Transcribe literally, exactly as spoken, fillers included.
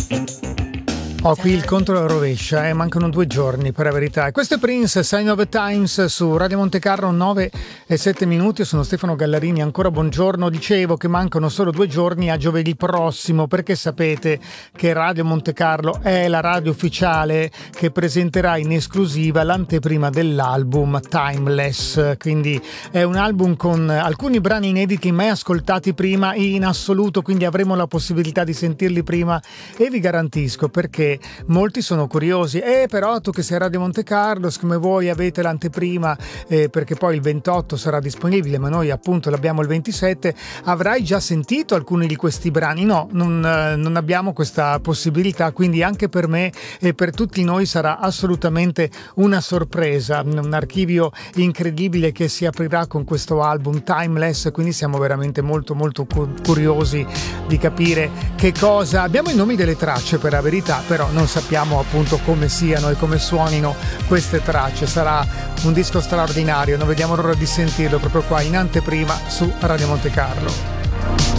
Ho qui il conto alla rovescia e eh, mancano due giorni per la verità. E questo è Prince, Sign of the Times su Radio Montecarlo, nove e sette minuti. Io sono Stefano Gallarini, ancora buongiorno. Dicevo che mancano solo due giorni a giovedì prossimo, perché sapete che Radio Montecarlo è la radio ufficiale che presenterà in esclusiva l'anteprima dell'album Timeless. Quindi è un album con alcuni brani inediti mai ascoltati prima in assoluto, quindi avremo la possibilità di sentirli prima e vi garantisco, perché molti sono curiosi, eh però tu che sei a Radio Montecarlo, come voi avete l'anteprima, eh, perché poi il ventotto sarà disponibile, ma noi appunto l'abbiamo il ventisette, avrai già sentito alcuni di questi brani? No, non, eh, non abbiamo questa possibilità, quindi anche per me e per tutti noi sarà assolutamente una sorpresa, un archivio incredibile che si aprirà con questo album Timeless, quindi siamo veramente molto molto curiosi di capire che cosa. Abbiamo i nomi delle tracce per la verità, però non sappiamo appunto come siano e come suonino queste tracce. Sarà un disco straordinario, non vediamo l'ora di sentirlo proprio qua in anteprima su Radio Montecarlo.